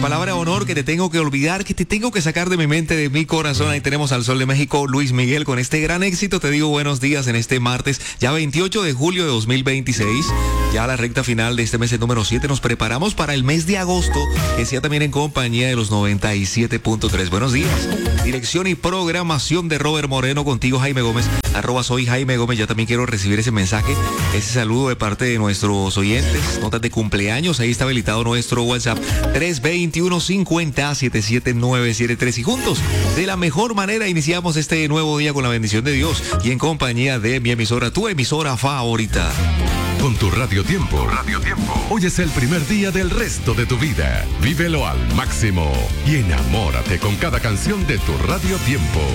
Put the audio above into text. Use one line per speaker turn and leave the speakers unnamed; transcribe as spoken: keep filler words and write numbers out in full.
palabra de honor que te tengo que olvidar, que te tengo que sacar de mi mente, de mi corazón. Ahí tenemos al Sol de México, Luis Miguel, con este gran éxito. Te digo buenos días en este martes, ya veintiocho de julio de dos mil veintiséis. Ya la recta final de este mes, el número siete. Nos preparamos para el mes de agosto, que sea también en compañía de los noventa y siete punto tres. Buenos días. Dirección y programación de Robert Moreno, contigo Jaime Gómez, arroba soy Jaime Gómez. Ya también quiero recibir ese mensaje, ese saludo de parte de nuestros oyentes, notas de cumpleaños. Ahí está habilitado nuestro WhatsApp tres dos uno, cinco cero, siete siete nueve siete tres, y juntos de la mejor manera iniciamos este nuevo día con la bendición de Dios y en compañía de mi emisora, tu emisora favorita.
Con tu Radio Tiempo. Radio Tiempo. Hoy es el primer día del resto de tu vida. Vívelo al máximo y enamórate con cada canción de tu Radio Tiempo.